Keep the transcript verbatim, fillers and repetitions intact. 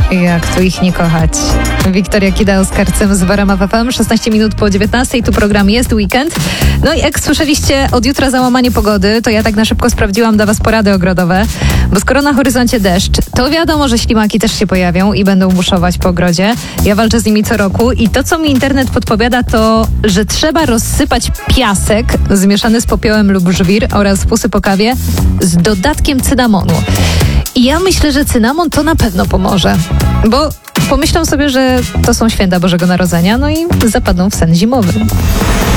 Jak tu ich nie kochać. Wiktoria Kida z Karcem z Warama F M, szesnaście minut po dziewiętnastej, tu program Jest Weekend. No i jak słyszeliście, od jutra załamanie pogody, to ja tak na szybko sprawdziłam dla was porady ogrodowe, bo skoro na horyzoncie deszcz, to wiadomo, że ślimaki też się pojawią i będą buszować po ogrodzie. Ja walczę z nimi co roku i to, co mi internet podpowiada, to, że trzeba rozsypać piasek zmieszany z popiołem lub żwir oraz fusy po kawie z dodatkiem cynamonu. I ja myślę, że cynamon to na pewno pomoże, bo pomyślą sobie, że to są święta Bożego Narodzenia, no i zapadną w sen zimowy.